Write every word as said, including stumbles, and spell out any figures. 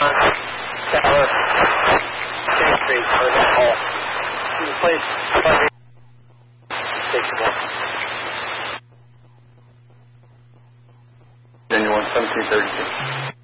Southwest King Street, or that hall. The place, station one. Genuine seventeen thirty-two.